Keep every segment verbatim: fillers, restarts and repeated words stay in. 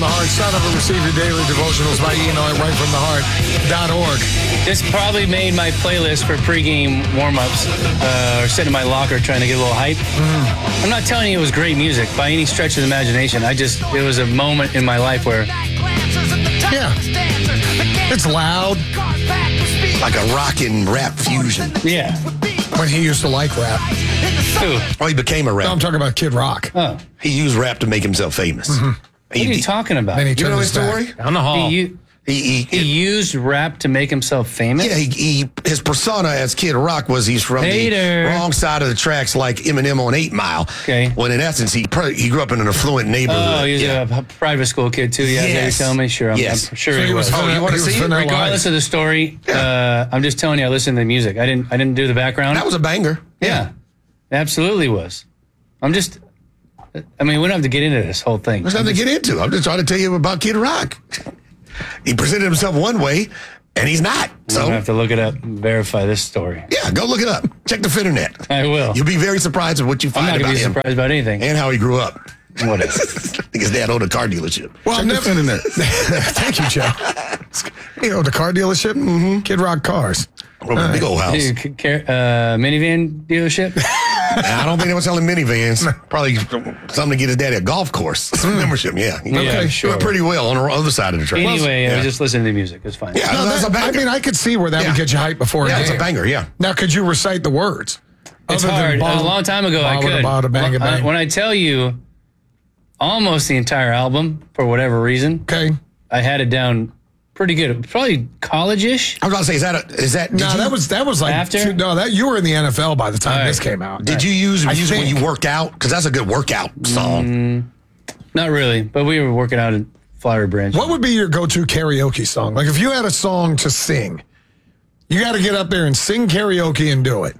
from the Heart. Son of a receive your daily devotionals by emailing right from the heart dot org. This probably made my playlist for pregame warm-ups uh, or sitting in my locker trying to get a little hype. Mm. I'm not telling you it was great music by any stretch of the imagination. I just, it was a moment in my life where... Yeah. It's loud. Like a rock and rap fusion. Yeah. When he used to like rap. Who? Oh, he became a rapper. No, I'm talking about Kid Rock. Oh. He used rap to make himself famous. Mm-hmm. What are you talking about? Then he You turned know his his story? back. On the hall. He, He, he, he used rap to make himself famous? yeah, he, he his persona as Kid Rock was he's from Hater. the wrong side of the tracks, like Eminem on Eight Mile. Okay. When in essence he pro- he grew up in an affluent neighborhood. Oh, he's yeah. a private school kid, too. Yeah, Yes. you tell me? Sure, I'm, Yes. I'm sure So he, he was was. Oh, you want to He was see it? Vanilla Regardless Ice. of the story, uh, I'm just telling you, I listened to the music. I didn't I didn't do the background. That was a banger. Yeah, absolutely was. I'm just, I mean, we don't have to get into this whole thing. There's nothing to get into. I'm just trying to tell you about Kid Rock. He presented himself one way, and he's not. I'm So, going to have to look it up and verify this story. yeah, go look it up. Check the Finternet. I will. You'll be very surprised at what you I'm find not going about to be him surprised about anything. and how he grew up. Whatever. I think his dad owned a car dealership. Well, Check never. the Finternet. Thank you, Joe. You know, the car dealership? Mm-hmm. Kid Rock cars. From a big old house. You could care- uh, minivan dealership? I don't think they were selling minivans. Probably something to get his daddy a golf course membership. Yeah, he Yeah, okay, sure. doing pretty well on the other side of the track. Anyway, I yeah. was just listening to music. It's fine. yeah, No, that's that- a banger. I mean, I could see where that Yeah. would get you hyped before yeah, a it's a game. banger. Yeah. Now, could you recite the words? It's Other than hard. bong- a long time ago, I bong, could. bada, bang, Well, bang. I- When I tell you almost the entire album, for whatever reason, Okay. I had it down pretty good. Probably college-ish. I was about to say, is that a, is that? Did No, you, that was that was like After? two- no, that you were in the N F L by the time All right. this came out. Did you use I music when think. you worked out? Because that's a good workout song. Not really, but we were working out in Flowery Branch. What would be your go-to karaoke song? Like if you had a song to sing, you got to get up there and sing karaoke and do it.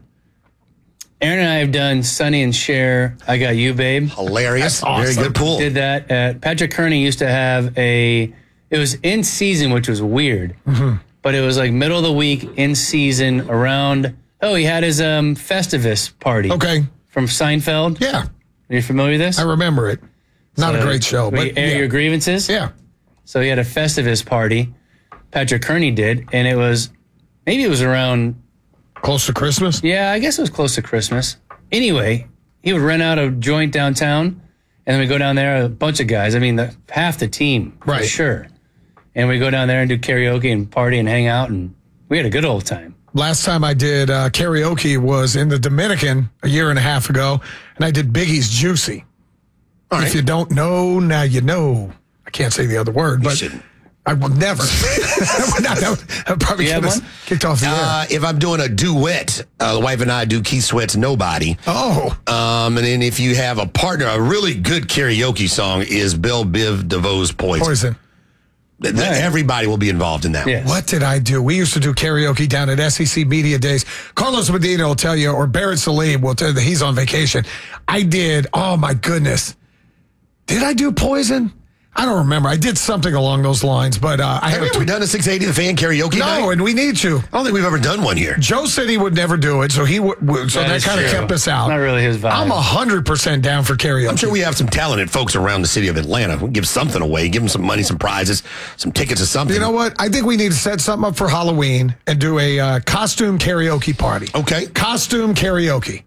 Aaron and I have done Sonny and Cher, I Got You, Babe. Hilarious. That's awesome. Very good pull. Did that. At, Patrick Kearney used to have a, it was in season, which was weird, Mm-hmm. but it was like middle of the week, in season, around, oh, he had his um, Festivus party. Okay. From Seinfeld. Yeah, Are you familiar with this? I remember it. Not a So, great show, where but you air yeah. your grievances. yeah. So he had a Festivus party. Patrick Kearney did, and it was maybe it was around. Close to Christmas? Yeah, I guess it was close to Christmas. Anyway, he would rent out a joint downtown, and then we go down there, a bunch of guys. I mean, the, half the team, for Right. sure. And we go down there and do karaoke and party and hang out, and we had a good old time. Last time I did uh, karaoke was in the Dominican a year and a half ago, and I did Biggie's Juicy. All If right. you don't know, now you know. I can't say the other word, but shouldn't. I will never. that, that, that probably You have get us one? kicked off the air. Uh, if I'm doing a duet, uh, the wife and I do Keith Sweat's Nobody. Oh, Um, and then if you have a partner, a really good karaoke song is Belle Biv DeVoe's Poison. Poison. Th- th- Everybody will be involved in that. Yeah. What did I do? We used to do karaoke down at S E C Media Days. Carlos Medina will tell you, or Barrett Salim will tell you that he's on vacation. I did, oh my goodness. Did I do Poison? I don't remember. I did something along those lines, but uh, I Have had we a ever done a six eighty The Fan karaoke night? No, and we need to. I don't think we've ever done one here. Joe said he would never do it, so he would. would- So That that, is kind of true. kept us out. Not really his vibe. I'm a hundred percent down for karaoke. I'm sure we have some talented folks around the city of Atlanta. We'll give something away, give them some money, some prizes, some tickets or something. You know what? I think we need to set something up for Halloween and do a uh, costume karaoke party. Okay. Costume karaoke.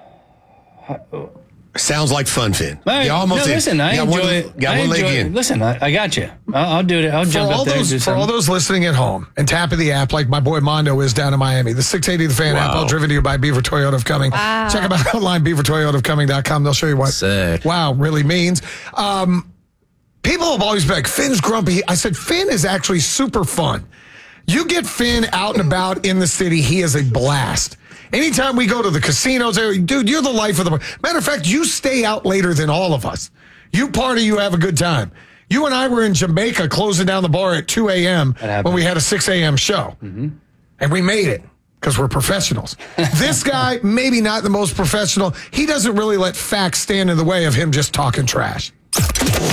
Sounds like fun, Finn. All right. You almost no, did. listen, I got enjoy one, it. Got I one leg enjoy in. it. Listen, I, I got you. I'll, I'll do it. I'll For jump all up there and do those for all something. those listening at home and tapping the app like my boy Mondo is down in Miami. The six eighty The Fan app, Wow. all driven to you by Beaver Toyota of Cumming. Check them out online, beaver toyota of cumming dot com. They'll show you what Sick. wow really means. Um, people have always been like, Finn's grumpy. I said, Finn is actually super fun. You get Finn out and about in the city, he is a blast. Anytime we go to the casinos, dude, you're the life of the party. Matter of fact, you stay out later than all of us. You party, you have a good time. You and I were in Jamaica closing down the bar at two a.m. happened. when we had a six a.m. show. Mm-hmm. And we made it because we're professionals. This guy, maybe not the most professional. He doesn't really let facts stand in the way of him just talking trash.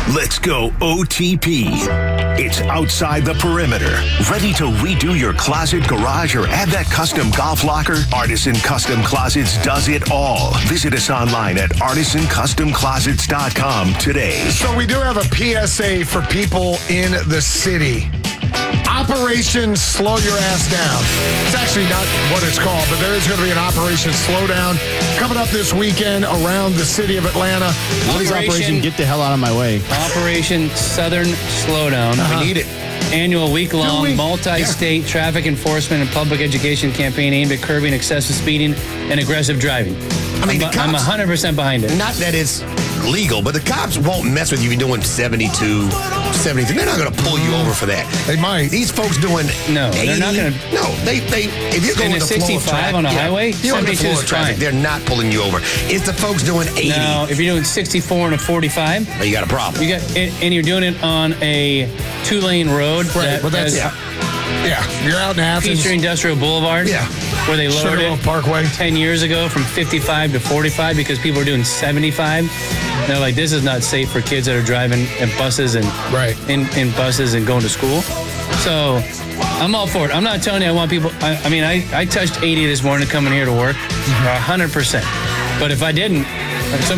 Let's go O T P. It's outside the perimeter. Ready to redo your closet, garage, or add that custom golf locker? Artisan Custom Closets does it all. Visit us online at artisan custom closets dot com today. So we do have a P S A for people in the city. Operation Slow Your Ass Down. It's actually not what it's called, but there is going to be an Operation Slowdown coming up this weekend around the city of Atlanta. What is Operation Get the Hell Out of My Way? Operation Southern Slowdown. Uh-huh. We need it. Annual week-long Do we? multi-state Yeah. traffic enforcement and public education campaign aimed at curbing excessive speeding and aggressive driving. I mean, I'm, the I'm cops- one hundred percent behind it. Not that it's legal, but the cops won't mess with you if you're doing seventy-two, seventy-three. They're not going to pull you over for that. They might. These folks doing No, eighty, they're not gonna- No, they they if you're going And with a the flow of sixty-five traffic, on a yeah, highway, you're on the seventy-two flow is of traffic. fine. They're not pulling you over. It's the folks doing eighty. Now, if you're doing sixty-four and a forty-five, Now you got a problem. you got and and you're doing it on a two-lane road Right, that but that's, has yeah. Yeah, you're out in Athens. Peachtree Industrial Boulevard, Yeah. where they lowered Sugarloaf it Parkway. ten years ago from fifty-five to forty-five because people are doing seventy-five. And they're like, this is not safe for kids that are driving in buses and Right. in, in buses and going to school. So I'm all for it. I'm not telling you I want people. I, I mean, I, I touched eighty this morning coming here to work, one hundred percent. But if I didn't, if some